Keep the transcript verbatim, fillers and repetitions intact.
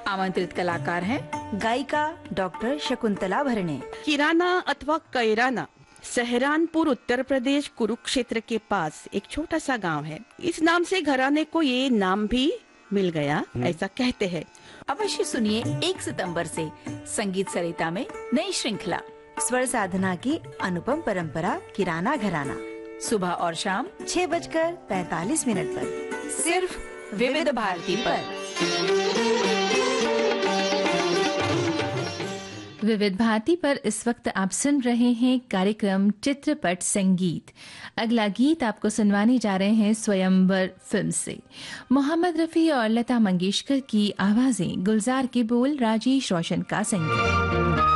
आमंत्रित कलाकार हैं गायिका डॉक्टर शकुंतला भरणे। किराना अथवा कैराना सहरानपुर उत्तर प्रदेश कुरुक्षेत्र के पास एक छोटा सा गांव है। इस नाम से घराने को ये नाम भी मिल गया, ऐसा कहते हैं। अवश्य सुनिए एक सितंबर से संगीत सरिता में नई श्रृंखला स्वर साधना की अनुपम परंपरा किराना घराना, सुबह और शाम छह बजकर पैतालीस मिनट पर, सिर्फ विविध भारती पर। विविध भारती पर इस वक्त आप सुन रहे हैं कार्यक्रम चित्रपट संगीत। अगला गीत आपको सुनवाने जा रहे हैं स्वयंवर फिल्म से। मोहम्मद रफी और लता मंगेशकर की आवाजें, गुलजार के बोल, राजेश रोशन का संगीत।